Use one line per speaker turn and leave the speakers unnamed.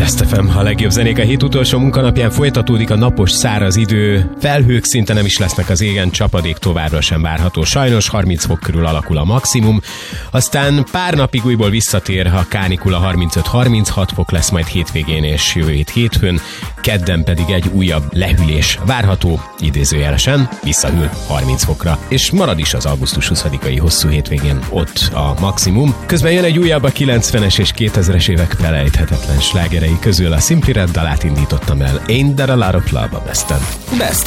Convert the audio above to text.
Best FM, a legjobb zenék a hét utolsó munkanapján folytatódik a napos, száraz idő. Felhők szinte nem is lesznek az égen, csapadék továbbra sem várható. Sajnos 30 fok körül alakul a maximum. Aztán pár napig újból visszatér a kánikula, 35-36 fok lesz majd hétvégén és jövő hét hétfőn. Kedden pedig egy újabb lehűlés várható, idézőjelesen visszahűl 30 fokra. És marad is az augusztus 20-ai hosszú hétvégén ott a maximum. Közben jön egy újabb a 90-es és 2000-es évek felejthetetlen slágerei közül. A Simply Red dalát indítottam el. Ain't There a Lot of Love a Besten.
Best